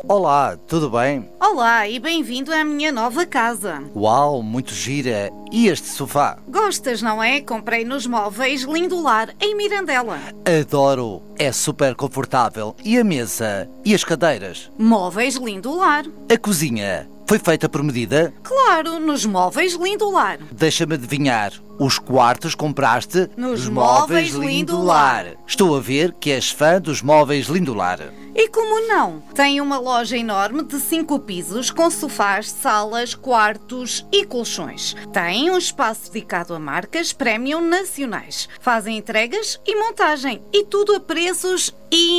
Olá, tudo bem? Olá e bem-vindo à minha nova casa. Uau, muito gira. E este sofá? Gostas, não é? Comprei nos móveis Lindolar, em Mirandela. Adoro, é super confortável. E a mesa? E as cadeiras? Móveis Lindolar. A cozinha? Foi feita por medida? Claro, nos móveis Lindolar. Deixa-me adivinhar, os quartos compraste nos móveis Lindolar. Estou a ver que és fã dos móveis Lindolar. E como não? Tem uma loja enorme de 5 pisos com sofás, salas, quartos e colchões. Tem um espaço dedicado a marcas premium nacionais. Fazem entregas e montagem e tudo a preços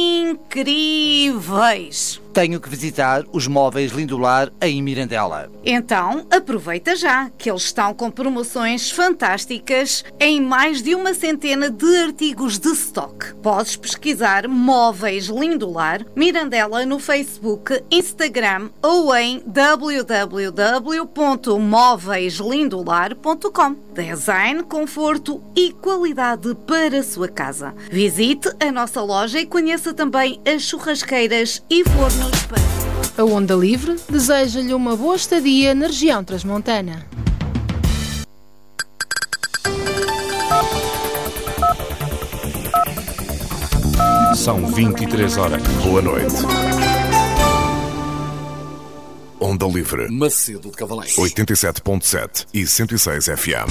incríveis. Tenho que visitar os móveis Lindolar em Mirandela. Então, aproveita já, que eles estão com promoções fantásticas em mais de 100 de artigos de stock. Podes pesquisar Móveis Lindolar Mirandela no Facebook, Instagram ou em www.móveislindolar.com. Design, conforto e qualidade para a sua casa. Visite a nossa loja e conheça também as churrasqueiras e fornos. A Onda Livre deseja-lhe uma boa estadia na região transmontana. São 23 horas. Boa noite. Onda Livre. Macedo de Cavaleiros. 87.7 e 106 FM.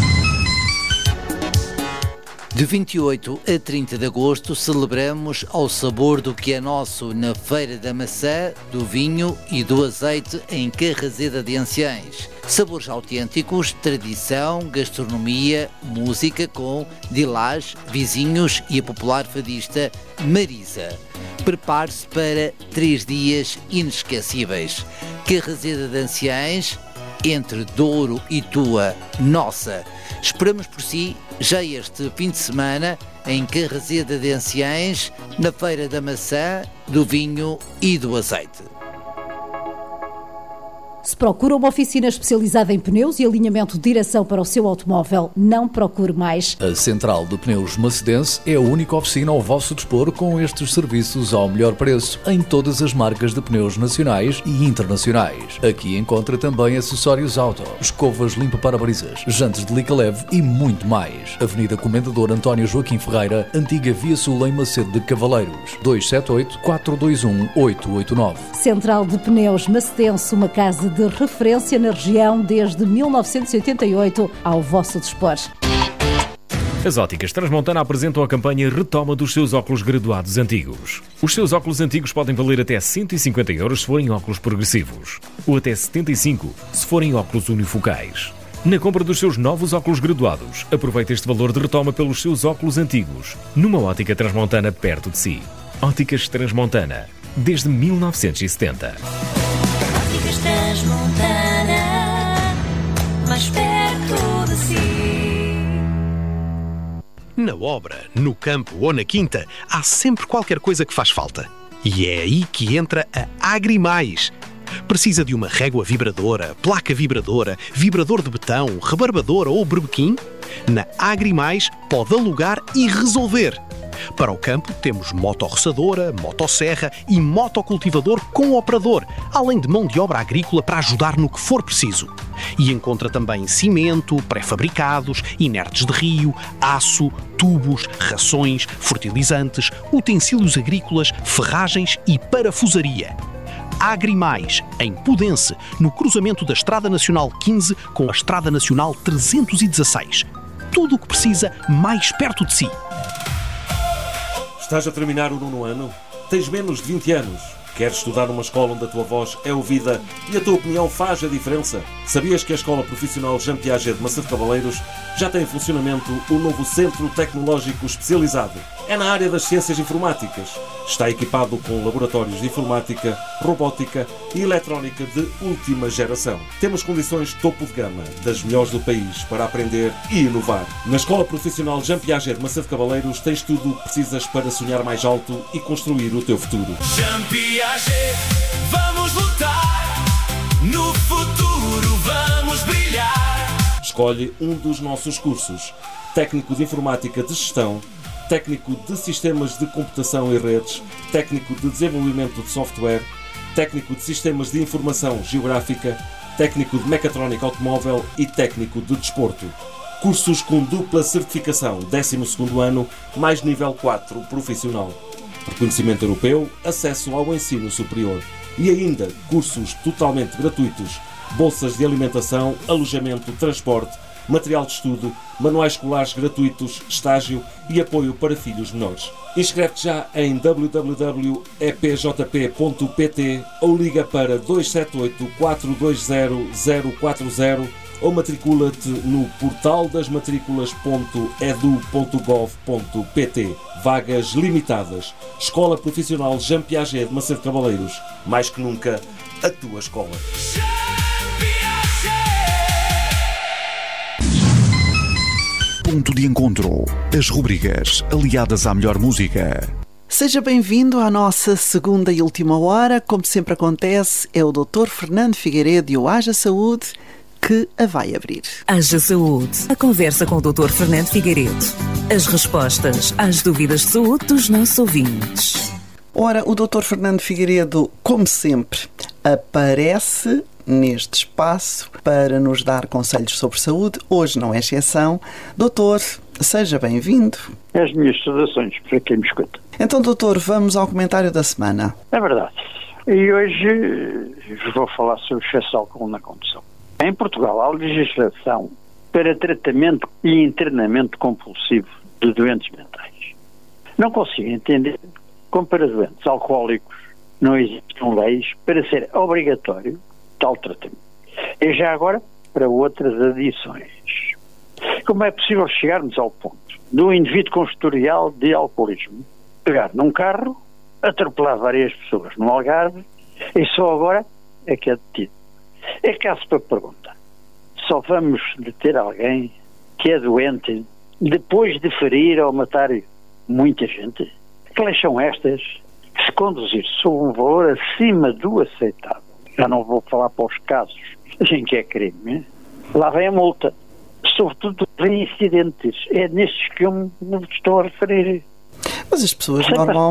De 28 a 30 de agosto celebramos ao sabor do que é nosso na Feira da Maçã, do Vinho e do Azeite em Carraseda de Anciães. Sabores autênticos, tradição, gastronomia, música com Dilás, vizinhos e a popular fadista Marisa. Prepare-se para 3 dias inesquecíveis. Carraseda de Anciães, entre Douro e Tua, nossa. Esperamos por si já este fim de semana em Carraseda de Anciães, na Feira da Maçã, do Vinho e do Azeite. Se procura uma oficina especializada em pneus e alinhamento de direção para o seu automóvel, não procure mais. A Central de Pneus Macedense é a única oficina ao vosso dispor com estes serviços ao melhor preço em todas as marcas de pneus nacionais e internacionais. Aqui encontra também acessórios auto, escovas limpa-parabrisas, jantes de lica leve e muito mais. Avenida Comendador António Joaquim Ferreira, antiga Via Sul em Macedo de Cavaleiros, 278-421-889. Central de Pneus Macedense, uma casa de referência na região desde 1988, ao vosso dispor. As óticas Transmontana apresentam a campanha Retoma dos seus óculos graduados antigos. Os seus óculos antigos podem valer até 150 euros se forem óculos progressivos, ou até 75 se forem óculos unifocais. Na compra dos seus novos óculos graduados, aproveite este valor de retoma pelos seus óculos antigos, numa ótica Transmontana perto de si. Óticas Transmontana, desde 1970. Óticas Transmontana, mais perto de si. Na obra, no campo ou na quinta, há sempre qualquer coisa que faz falta. E é aí que entra a Agrimais. Precisa de uma régua vibradora, placa vibradora, vibrador de betão, rebarbadora ou berbequim? Na Agrimais pode alugar e resolver. Para o campo temos motorroçadora, motosserra e motocultivador com operador, além de mão de obra agrícola para ajudar no que for preciso. E encontra também cimento, pré-fabricados, inertes de rio, aço, tubos, rações, fertilizantes, utensílios agrícolas, ferragens e parafusaria. Agrimais, em Pudense, no cruzamento da Estrada Nacional 15 com a Estrada Nacional 316. Tudo o que precisa mais perto de si. Estás a terminar o 9º ano? Tens menos de 20 anos? Queres estudar numa escola onde a tua voz é ouvida e a tua opinião faz a diferença? Sabias que a Escola Profissional Jean Piaget de Macedo de Cavaleiros já tem em funcionamento o novo Centro Tecnológico Especializado? É na área das ciências informáticas. Está equipado com laboratórios de informática, robótica e eletrónica de última geração. Temos condições topo de gama, das melhores do país, para aprender e inovar. Na Escola Profissional Jean Piaget de Macedo de Cavaleiros tens tudo o que precisas para sonhar mais alto e construir o teu futuro. Jean Piaget, vamos lutar, no futuro vamos brilhar. Escolhe um dos nossos cursos: Técnico de Informática de Gestão, Técnico de Sistemas de Computação e Redes, Técnico de Desenvolvimento de Software, técnico de Sistemas de Informação Geográfica, técnico de Mecatrónica Automóvel e técnico de Desporto. Cursos com dupla certificação, 12º ano, mais nível 4 profissional. Reconhecimento europeu, acesso ao ensino superior. E ainda cursos totalmente gratuitos, bolsas de alimentação, alojamento, transporte, material de estudo, manuais escolares gratuitos, estágio e apoio para filhos menores. Inscreve-te já em www.epjp.pt ou liga para 278 420 040 ou matricula-te no portaldasmatriculas.edu.gov.pt. Vagas limitadas. Escola Profissional Jean Piaget de Macedo Cabaleiros. Mais que nunca, a tua escola. Ponto de encontro. As rubricas aliadas à melhor música. Seja bem-vindo à nossa segunda e última hora. Como sempre acontece, é o Dr. Fernando Figueiredo e o Haja Saúde que a vai abrir. Haja Saúde. A conversa com o Dr. Fernando Figueiredo. As respostas às dúvidas de saúde dos nossos ouvintes. Ora, o Dr. Fernando Figueiredo, como sempre, aparece neste espaço para nos dar conselhos sobre saúde. Hoje não é exceção. Doutor, seja bem-vindo. As minhas saudações para quem me escuta. Então, doutor, vamos ao comentário da semana. É verdade. E hoje vou falar sobre excesso de álcool na condução. Em Portugal há legislação para tratamento e internamento compulsivo de doentes mentais. Não consigo entender como para doentes alcoólicos não existem leis para ser obrigatório tal tratamento. E já agora para outras adições. Como é possível chegarmos ao ponto de um indivíduo com historial de alcoolismo pegar num carro, atropelar várias pessoas no Algarve e só agora é que é detido? É caso para perguntar. Só vamos deter alguém que é doente depois de ferir ou matar muita gente? Que leis são estas? Que se conduzir sob um valor acima do aceitável, já não vou falar para os casos em que é crime, lá vem a multa. Sobretudo reincidentes. É nestes que eu me estou a referir. Mas as pessoas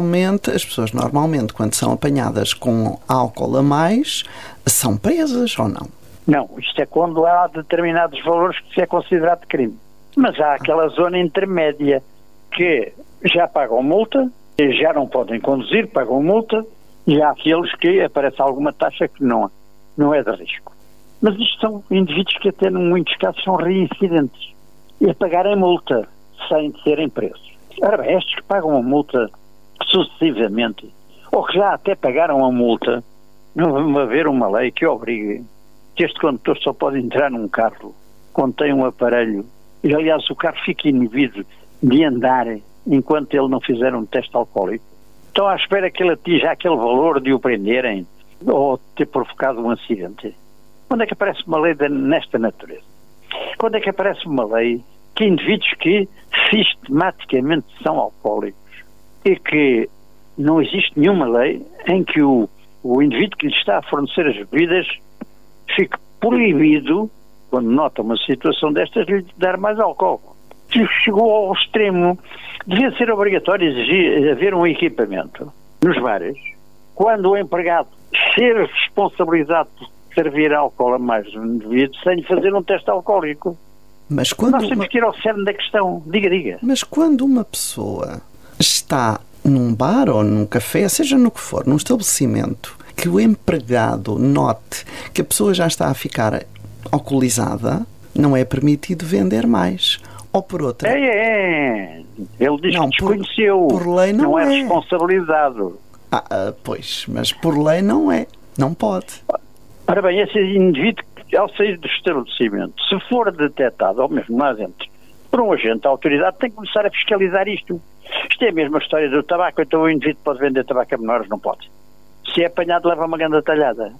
normalmente, quando são apanhadas com álcool a mais, são presas ou não? Não, isto é quando há determinados valores que se é considerado crime. Mas há aquela zona intermédia que já pagam multa, já não podem conduzir, pagam multa, e há aqueles que aparece alguma taxa que não é de risco. Mas isto são indivíduos que até, em muitos casos, são reincidentes e a pagarem multa sem serem presos. Ora bem, estes que pagam a multa sucessivamente, ou que já até pagaram a multa, não vai haver uma lei que obrigue que este condutor só pode entrar num carro quando tem um aparelho, e aliás o carro fica inibido de andar enquanto ele não fizer um teste alcoólico. Estão à espera que ele atinja aquele valor de o prenderem ou ter provocado um acidente. Quando é que aparece uma lei nesta natureza? Quando é que aparece uma lei que indivíduos que sistematicamente são alcoólicos e que não existe nenhuma lei em que o indivíduo que lhe está a fornecer as bebidas fique proibido, quando nota uma situação destas, de lhe dar mais álcool? Chegou ao extremo, devia ser obrigatório exigir haver um equipamento nos bares, quando o empregado ser responsabilizado por servir álcool a mais um indivíduo sem lhe fazer um teste alcoólico. Mas quando nós temos que ir ao cerne da questão. Diga. Mas quando uma pessoa está num bar ou num café, seja no que for, num estabelecimento, que o empregado note que a pessoa já está a ficar alcoolizada, não é permitido vender mais. Ou por outra... Ele diz que desconheceu. Por lei não é responsabilizado. Pois, mas por lei não é. Não pode. Ora bem, esse indivíduo, ao sair do estabelecimento, se for detectado, ou mesmo lá dentro, por um agente da autoridade, tem que começar a fiscalizar isto. Isto é a mesma história do tabaco. Então o indivíduo pode vender tabaco a menores? Não pode. Se é apanhado, leva uma grande talhada.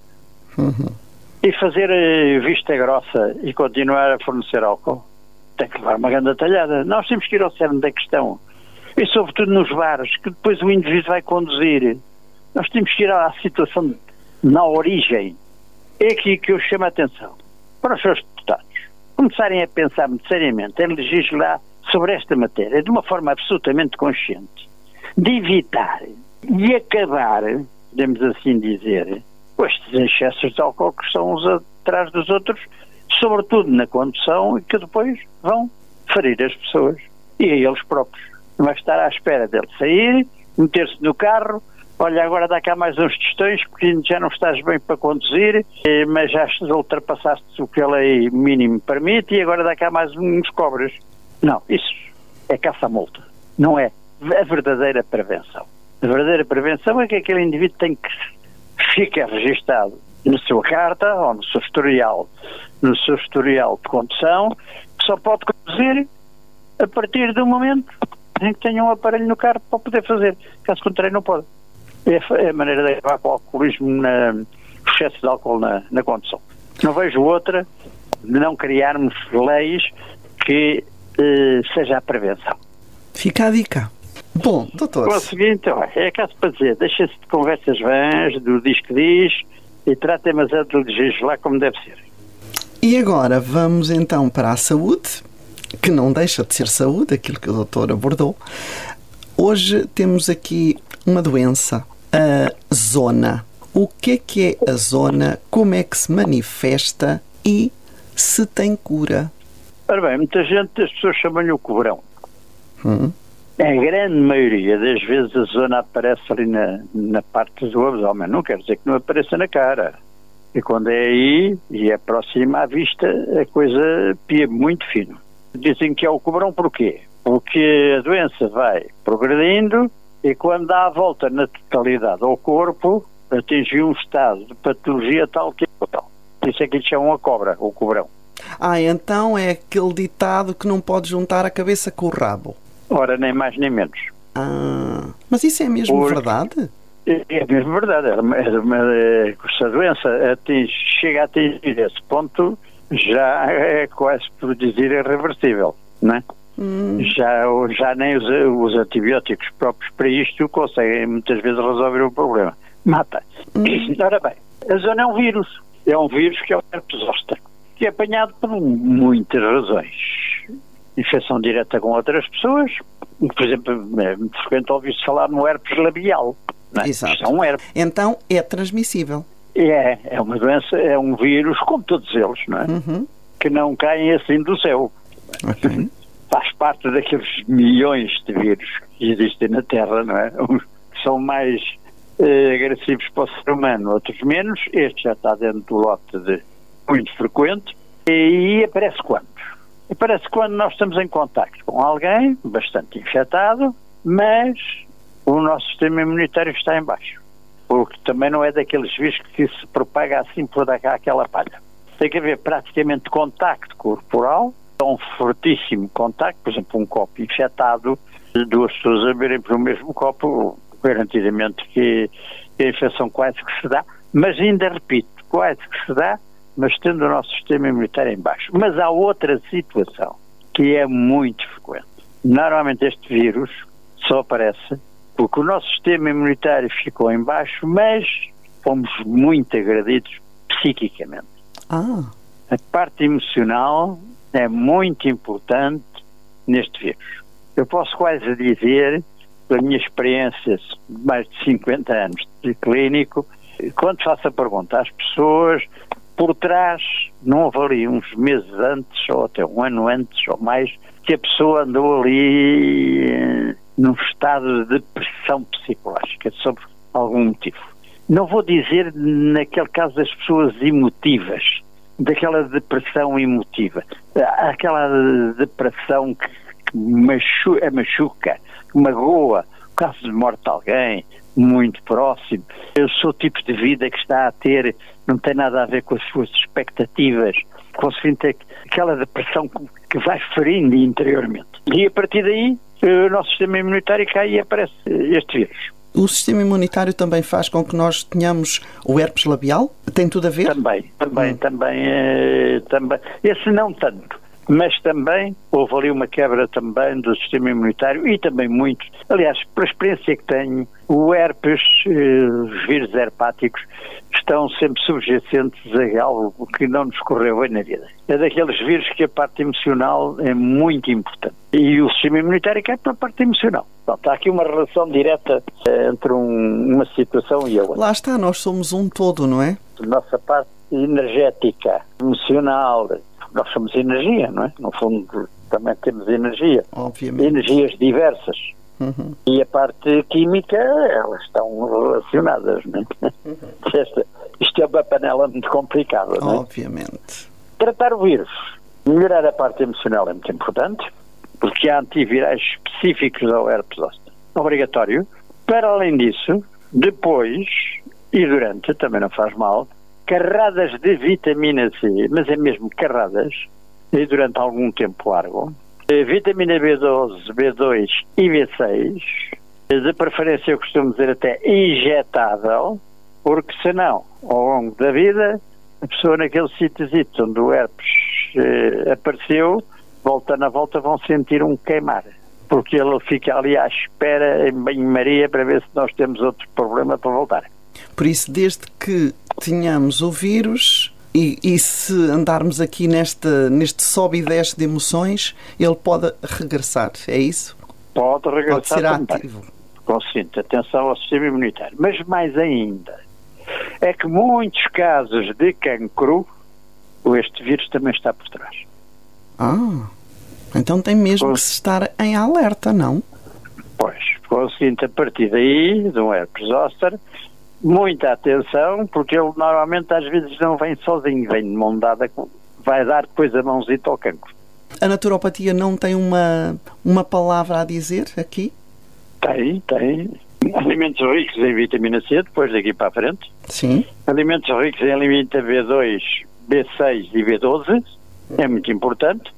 E fazer vista grossa e continuar a fornecer álcool, tem que levar uma grande talhada. Nós temos que ir ao cerne da questão. E sobretudo nos bares, que depois o indivíduo vai conduzir. Nós temos que ir à situação na origem. É aqui que eu chamo a atenção para os seus deputados começarem a pensar muito seriamente em legislar sobre esta matéria de uma forma absolutamente consciente, de evitar e acabar, podemos assim dizer, estes excessos de álcool que estão uns atrás dos outros, sobretudo na condução, e que depois vão ferir as pessoas e a eles próprios. Não vai estar à espera dele sair, meter-se no carro, olha, agora dá cá mais uns tostões porque já não estás bem para conduzir, mas já ultrapassaste o que a lei mínimo permite e agora dá cá mais uns cobras. Não, isso é caça-multa. Não é a verdadeira prevenção. A verdadeira prevenção é que aquele indivíduo tem que ficar registado na sua carta ou no seu historial de condução, que só pode conduzir a partir do momento em que tenha um aparelho no carro para poder fazer. Caso contrário, não pode. É a maneira de acabar com o alcoolismo, o excesso de álcool na condução. Não vejo outra de não criarmos leis que seja a prevenção. Fica a dica. Bom, doutor. O seguinte, é caso para dizer, deixa-se de conversas vãs, do diz que diz, e trata-me de legislar como deve ser. E agora vamos então para a saúde, que não deixa de ser saúde, aquilo que o doutor abordou. Hoje temos aqui uma doença, a zona. O que é a zona? Como é que se manifesta e se tem cura? Ora bem, muita gente, as pessoas chamam-lhe o cobrão. A grande maioria das vezes a zona aparece ali na parte do abdômen. Não quer dizer que não apareça na cara. E quando é aí e é próxima à vista, a coisa pia muito fino. Dizem que é o cobrão porquê? Porque a doença vai progredindo e quando dá a volta na totalidade ao corpo, atinge um estado de patologia tal que é tal. Isso é que lhe chamam a cobra, o cobrão. Então é aquele ditado que não pode juntar a cabeça com o rabo. Ora, nem mais nem menos. Mas isso é mesmo verdade? É mesmo verdade. Se a doença chega a atingir esse ponto, já é quase por dizer irreversível, não é? Já nem os antibióticos próprios para isto conseguem muitas vezes resolver o problema. Mata. Ora bem, a zona é um vírus. É um vírus que é o herpes zoster, que é apanhado por muitas razões. Infecção direta com outras pessoas. Por exemplo, é muito frequente ouvir-se falar no herpes labial. Não é? Exato. É um herpes. Então é transmissível. É uma doença, é um vírus, como todos eles, não é? Que não caem assim do céu. Okay. Faz parte daqueles milhões de vírus que existem na Terra, não é? Uns que são mais agressivos para o ser humano, outros menos. Este já está dentro do lote de muito frequente. E aparece quando? Aparece quando nós estamos em contacto com alguém bastante infectado, mas o nosso sistema imunitário está em baixo. Porque também não é daqueles vírus que se propaga assim por aquela palha. Tem que haver praticamente contacto corporal, um fortíssimo contacto, por exemplo, um copo infectado, duas pessoas a beberem por o mesmo copo, garantidamente que a infecção quase que se dá, mas ainda repito, quase que se dá, mas tendo o nosso sistema imunitário em baixo. Mas há outra situação que é muito frequente. Normalmente este vírus só aparece porque o nosso sistema imunitário ficou em baixo, mas fomos muito agredidos psiquicamente. A parte emocional é muito importante neste vírus. Eu posso quase dizer, pela minha experiência de mais de 50 anos de clínico, quando faço a pergunta às pessoas, por trás, não houve ali uns meses antes, ou até um ano antes, ou mais, que a pessoa andou ali num estado de depressão psicológica, sobre algum motivo. Não vou dizer naquele caso das pessoas emotivas, daquela depressão emotiva, aquela depressão que machuca, que magoa, o caso de morte de alguém, muito próximo. Eu sou o tipo de vida que está a ter, não tem nada a ver com as suas expectativas, conseguindo ter aquela depressão que vai ferindo interiormente. E a partir daí, o nosso sistema imunitário cai e aparece este vírus. O sistema imunitário também faz com que nós tenhamos o herpes labial? Tem tudo a ver? Também. Esse não tanto. Mas também houve ali uma quebra também do sistema imunitário e também muito, aliás, pela experiência que tenho, o herpes, os vírus herpáticos, estão sempre subjacentes a algo que não nos correu bem na vida. É daqueles vírus que a parte emocional é muito importante. E o sistema imunitário quer pela parte emocional. Portanto, há aqui uma relação direta entre uma situação e a outra. Lá está, nós somos um todo, não é? Nossa parte energética, emocional, nós somos energia, não é? No fundo, também temos energia. Obviamente. Energias diversas. Uhum. E a parte química, elas estão relacionadas, não é? Isto é uma panela muito complicada, não é? Obviamente. Tratar o vírus, melhorar a parte emocional é muito importante, porque há antivirais específicos ao herpes zoster. Obrigatório. Para além disso, depois e durante, também não faz mal, carradas de vitamina C, mas é mesmo carradas, e durante algum tempo largo, vitamina B12, B2 e B6, de preferência eu costumo dizer até injetável, porque senão, ao longo da vida, a pessoa naquele sítio onde o herpes apareceu, volta na volta vão sentir um queimar, porque ele fica ali à espera em banho-maria para ver se nós temos outro problema para voltar. Por isso, desde que tenhamos o vírus e se andarmos aqui neste sobe e desce de emoções, ele pode regressar, é isso? Pode regressar, pode ser também. Ativo. Consciente, atenção ao sistema imunitário. Mas mais ainda, é que muitos casos de cancro, este vírus também está por trás. Então tem mesmo que se estar em alerta, não? Pois, consciente, a partir daí, de um herpes zoster, muita atenção, porque ele normalmente às vezes não vem sozinho, vem de mão dada, vai dar depois a mãozita ao cancro. A naturopatia não tem uma palavra a dizer aqui? Tem. Alimentos ricos em vitamina C, depois daqui para a frente. Sim. Alimentos ricos em vitamina B2, B6 e B12, é muito importante.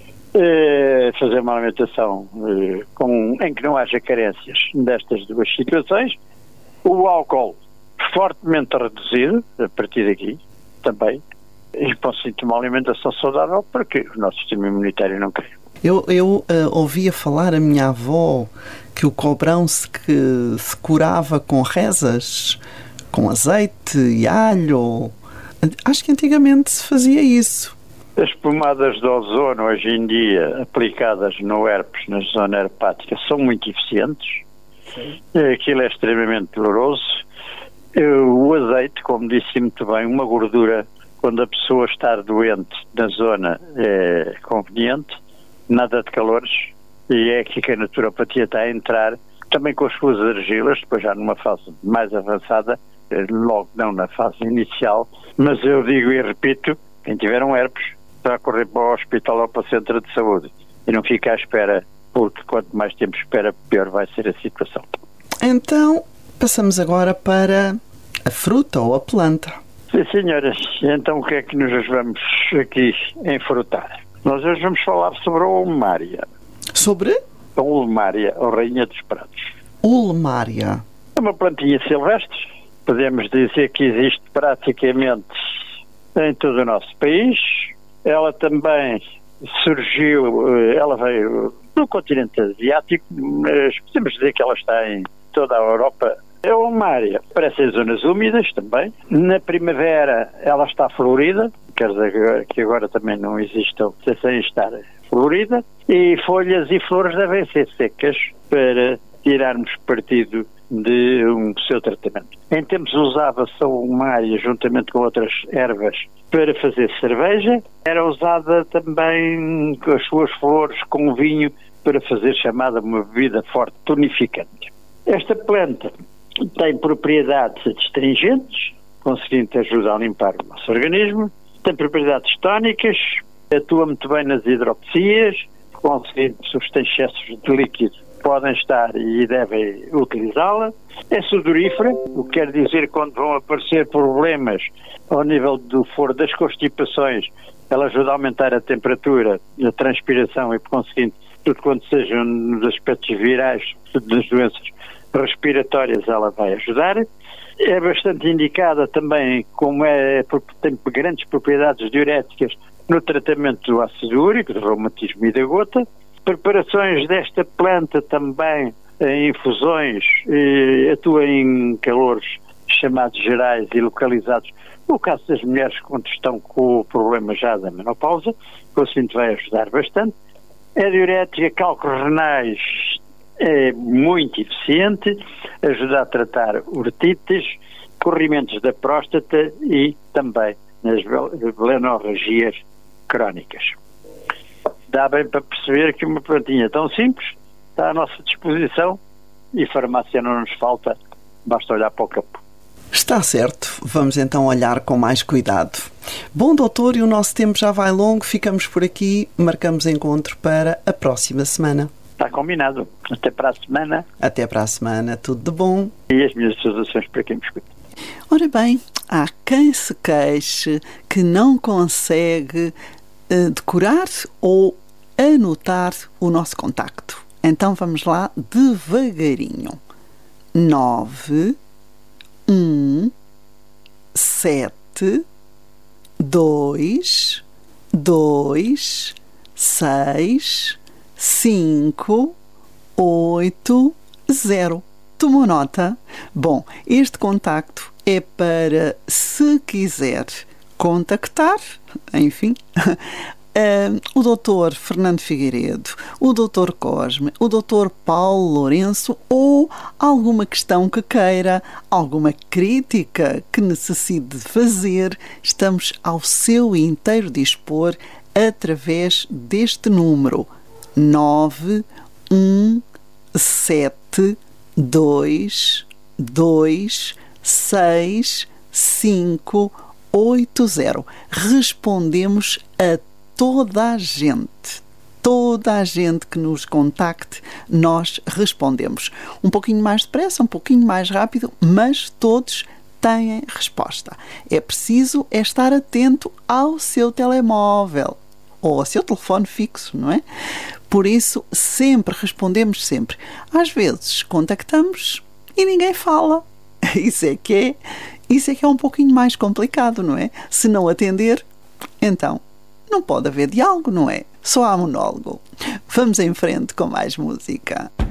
Fazer uma alimentação em que não haja carências destas duas situações. O álcool fortemente reduzido, a partir daqui, também. E consiste uma alimentação saudável para que o nosso sistema imunitário não caia. Eu ouvia falar a minha avó que o cobrão se curava com rezas, com azeite e alho. Acho que antigamente se fazia isso. As pomadas de ozono, hoje em dia, aplicadas no herpes, na zona herpática, são muito eficientes. Sim. Aquilo é extremamente doloroso. O azeite, como disse muito bem, uma gordura, quando a pessoa está doente na zona, é conveniente. Nada de calores. E é aqui que a naturopatia está a entrar, também com as suas argilas, depois já numa fase mais avançada, logo não na fase inicial. Mas eu digo e repito, quem tiver um herpes, vai correr para o hospital ou para o centro de saúde e não fica à espera, porque quanto mais tempo espera, pior vai ser a situação. Então, passamos agora para a fruta ou a planta. Sim, senhoras. Então, o que é que nos vamos aqui enfrutar? Nós hoje vamos falar sobre a ulmária. Sobre? A ulmária, a rainha dos pratos. Ulmária. É uma plantinha silvestre. Podemos dizer que existe praticamente em todo o nosso país. Ela também surgiu, ela veio do continente asiático, mas podemos dizer que ela está em toda a Europa. É uma área, parece em zonas úmidas também. Na primavera ela está florida, quer dizer que agora também não existe sem estar florida, e folhas e flores devem ser secas para tirarmos partido de seu tratamento. Em tempos usava-se a ulmária juntamente com outras ervas para fazer cerveja. Era usada também com as suas flores com vinho para fazer chamada uma bebida forte, tonificante. Esta planta tem propriedades astringentes, conseguindo ajudar a limpar o nosso organismo. Tem propriedades tónicas, atua muito bem nas hidropsias, conseguindo se os excessos de líquido podem estar e devem utilizá-la. É sudorífera, o que quer dizer quando vão aparecer problemas ao nível do foro das constipações, ela ajuda a aumentar a temperatura, a transpiração e, por conseguinte, tudo quanto sejam nos aspectos virais das doenças respiratórias, ela vai ajudar. É bastante indicada também, como tem grandes propriedades diuréticas, no tratamento do ácido úrico, do reumatismo e da gota. Preparações desta planta também em infusões, atua em calores chamados gerais e localizados. No caso das mulheres que estão com o problema já da menopausa, que assim vai ajudar bastante. A diurética, cálculos renais, é muito eficiente, ajuda a tratar urtites, corrimentos da próstata e também nas blenorragias crónicas. Dá bem para perceber que uma plantinha tão simples está à nossa disposição e farmácia não nos falta, basta olhar para o campo. Está certo, vamos então olhar com mais cuidado. Bom, doutor, e o nosso tempo já vai longo, ficamos por aqui, marcamos encontro para a próxima semana. Está combinado. Até para a semana. Até para a semana, tudo de bom. E as minhas saudações para quem me escuta. Ora bem, há quem se queixe que não consegue decorar ou anotar o nosso contacto. Então vamos lá devagarinho. 9 1 7 2 2 6 5 8 0. Tomou nota? Bom, este contacto é para, se quiser contactar, enfim, o Dr. Fernando Figueiredo, o Dr. Cosme, o Dr. Paulo Lourenço, ou alguma questão que queira, alguma crítica que necessite de fazer, estamos ao seu inteiro dispor através deste número 917266580. Respondemos a toda a gente. Toda a gente que nos contacte, nós respondemos. Um pouquinho mais depressa, um pouquinho mais rápido, mas todos têm resposta. É preciso estar atento ao seu telemóvel ou ao seu telefone fixo, não é? Por isso, sempre respondemos sempre. Às vezes, contactamos e ninguém fala. Isso é que é um pouquinho mais complicado, não é? Se não atender, então não pode haver diálogo, não é? Só há monólogo. Vamos em frente com mais música.